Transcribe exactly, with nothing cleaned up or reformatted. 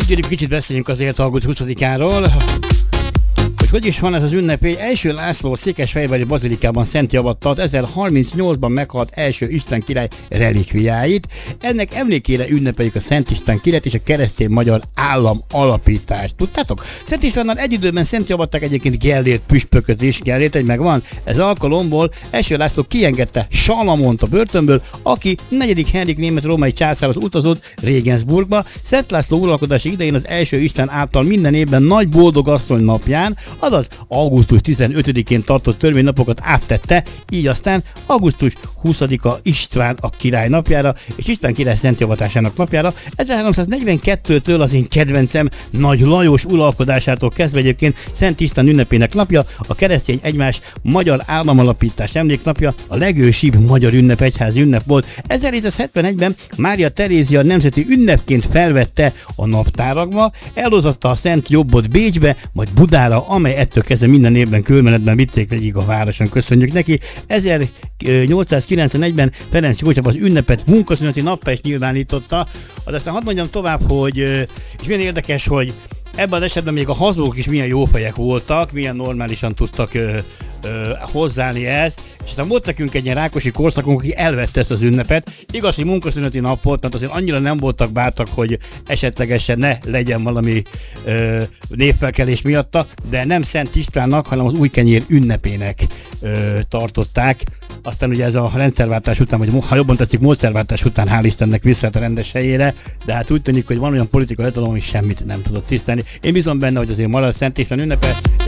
gyerünk, kicsit beszéljünk azért augusztus huszadikáról. Hogy is van ez az ünnepély? Első László Székesfehérvári bazilikában szentjavatta az ezerharmincnyolcban meghalt első István király relikviáit. Ennek emlékére ünnepeljük a Szent István királyt és a keresztény magyar állam alapítást. Tudtátok? Szent Istvánnal egy időben szentjavatták egyébként Gellért püspököt is. Gellért egy megvan. Ez alkalomból első László kiengedte Salamont a börtönből, aki negyedik Henrik német római császárhoz utazott Regensburgba. Szent László uralkodási idején az első István által minden évben nagy boldogasszony napján, azaz augusztus tizenötödikén tartott törvénynapokat áttette, így aztán augusztus huszadika István a király napjára és István király szentjavatásának napjára. ezerháromszáznegyvenkettőtől az én kedvencem Nagy Lajos uralkodásától kezdve egyébként Szent István ünnepének napja, a keresztény egymás magyar államalapítás emléknapja, a legősibb magyar ünnep, egyházi ünnep volt. ezerhétszázhetvenegyben Mária Terézia nemzeti ünnepként felvette a naptárakba, elhozatta a Szent Jobbot Bécsbe, majd Budára, amely ettől kezdve minden évben körmenetben vitték végig a városon. Köszönjük neki. ezernyolcszázkilencvenegyben Ferenc József az ünnepet munkaszüneti nappá is nyilvánította. Az aztán hadd mondjam tovább, hogy és milyen érdekes, hogy ebben az esetben még a hazugok is milyen jó fejek voltak, milyen normálisan tudtak ö, ö, hozzáállni ez, és aztán volt nekünk egy ilyen rákosi korszakunk, aki elvette ezt az ünnepet. Igaz, hogy munkaszüneti nap volt, mert azért annyira nem voltak bátrak, hogy esetlegesen ne legyen valami ö, névfelkelés miatta, de nem Szent Istvánnak, hanem az új kenyér ünnepének ö, tartották. Aztán ugye ez a rendszerváltás után, vagy ha jobban tetszik, módszerváltás után hál' Istennek visszaállt a rendes helyére, de hát úgy tűnik, hogy van olyan politikai hatalom, ami semmit nem tudott tisztelni. Én bízom benne, hogy azért marad Szent István ünnepe.